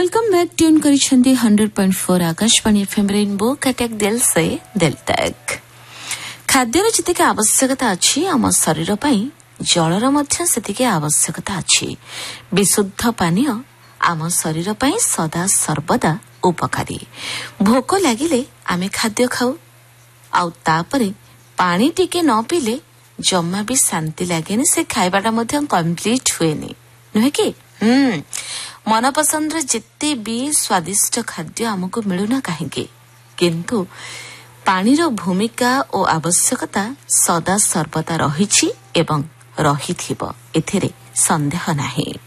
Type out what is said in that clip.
Welcome back tune करिसेंती 100.4 Akashvani FM rainbow Cuttack दिल से दिल तक। खाद्यर जितिके आवश्यकता अछि आम शरीर पई जलर मध्य सेतिके आवश्यकता अछि। विशुद्ध पानीय आम शरीर पई सदा सर्वदा उपकारी। भोक लागिले आमे खाद्य खाऊ आउ तापरे पानी टिके न पीले जम्मा भी शांति लागेनी। से खाइबाटा मध्य कंप्लीट हुएनी नुहे कि मनपसंद जिते भी स्वादिष्ट खाद्य आमको मिलुना कहीं किंतु पानीर भूमिका और आवश्यकता सदा सर्वदा रहिछि एवं रहिथिबो एथिरे संदेह नाही।